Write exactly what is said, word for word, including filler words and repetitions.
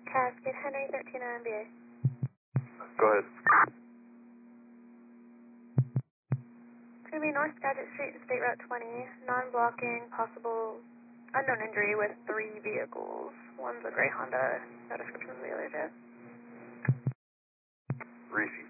Cascade Henry, thirteen M B A. Go ahead. It's going to be North Skagit Street and State Route twenty, non-blocking, possible unknown injury with three vehicles. One's a gray Honda, no description of the other jet. Reese.